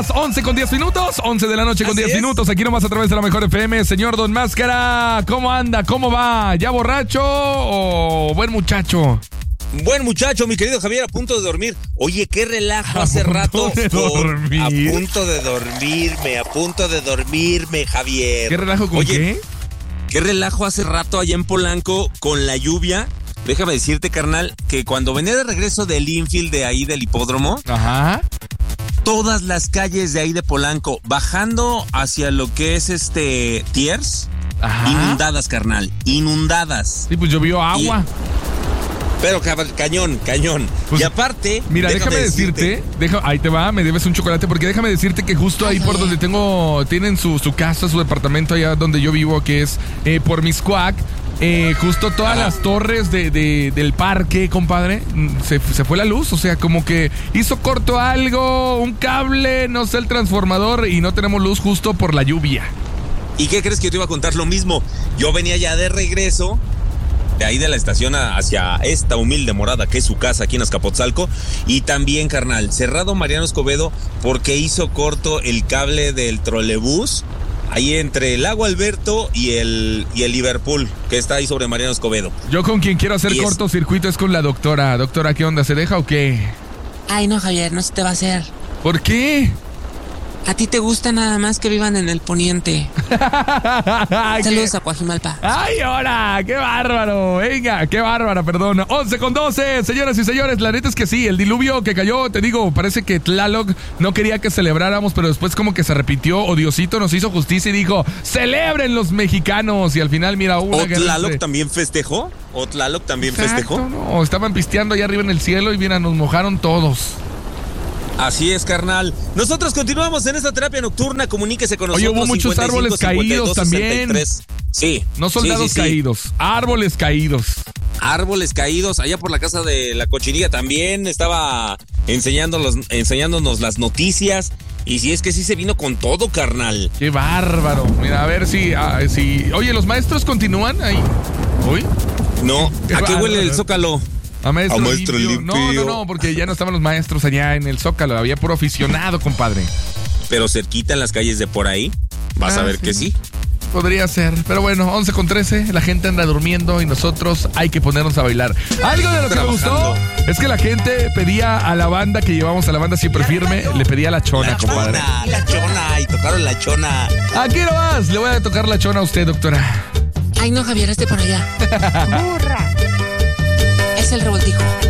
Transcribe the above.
las 11 con 10 minutos. 11 de la noche con 10 minutos. Aquí nomás a través de la Mejor FM. Señor Don Máscara, ¿cómo anda? ¿Cómo va? ¿Ya borracho o buen muchacho? Buen muchacho, mi querido Javier, a punto de dormir. Oye, qué relajo hace rato. A punto de dormirme, Javier. ¿Qué relajo con qué? Qué relajo hace rato allá en Polanco con la lluvia. Déjame decirte, carnal, que cuando venía de regreso del infield de ahí del hipódromo, todas las calles de ahí de Polanco, bajando hacia lo que es Tiers, inundadas, carnal, inundadas. Sí, pues llovió agua. Pero cañón. Pues, y aparte, mira, déjame decirte, ahí te va, me debes un chocolate, porque déjame decirte que justo ahí por donde tienen su casa, su departamento allá donde yo vivo, que es por Mixcoac, justo todas las torres del parque, compadre, se fue la luz, o sea, como que hizo corto algo, un cable, no sé, el transformador, y no tenemos luz justo por la lluvia. ¿Y qué crees que yo te iba a contar lo mismo? Yo venía ya de regreso de ahí de la estación hacia esta humilde morada que es su casa aquí en Azcapotzalco, y también, carnal, cerrado Mariano Escobedo porque hizo corto el cable del trolebús ahí entre el Lago Alberto y el Liverpool, que está ahí sobre Mariano Escobedo. Yo con quien quiero hacer cortocircuito es con la doctora. Doctora, ¿qué onda? ¿Se deja o qué? Ay, no, Javier, no se te va a hacer. ¿Por qué? A ti te gusta nada más que vivan en el poniente. Saludos a Coajimalpa. ¡Ay, hola! ¡Qué bárbaro! Venga, qué bárbara, perdón. 11 con 12, señoras y señores. La neta es que sí, el diluvio que cayó, te digo, parece que Tlaloc no quería que celebráramos, pero después como que se arrepintió, o Diosito nos hizo justicia y dijo, ¡celebren los mexicanos! Y al final, mira, ¿O Tlaloc también festejó? Festejó? No, estaban pisteando allá arriba en el cielo y mira, nos mojaron todos. Así es, carnal. Nosotros continuamos en esta terapia nocturna. Comuníquese con nosotros. Oye, hubo muchos árboles caídos también. 63. Sí. No soldados caídos, árboles caídos. Árboles caídos. Allá por la casa de la cochinilla también estaba enseñándonos las noticias. Y si es que sí se vino con todo, carnal. Qué bárbaro. Mira, a ver si... Oye, ¿los maestros continúan ahí? ¿Hoy? No. ¿A qué huele el Zócalo? A maestro limpio. No, porque ya no estaban los maestros allá en el Zócalo, había puro aficionado, compadre. Pero cerquita en las calles de por ahí, vas a ver que sí. Podría ser, pero bueno, 11 con 13, la gente anda durmiendo y nosotros hay que ponernos a bailar. Algo de lo que me gustó es que la gente pedía a la banda que llevamos a la banda siempre firme, le pedía la chona, compadre. La chona, y tocaron la chona. Aquí nomás, le voy a tocar la chona a usted, doctora. Ay, no, Javier, por allá. Burra. Es el revoltijo.